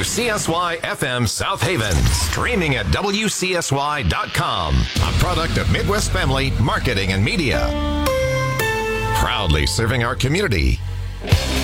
WCSY FM South Haven, streaming at WCSY.com, a product of Midwest Family Marketing and Media. Proudly serving our community.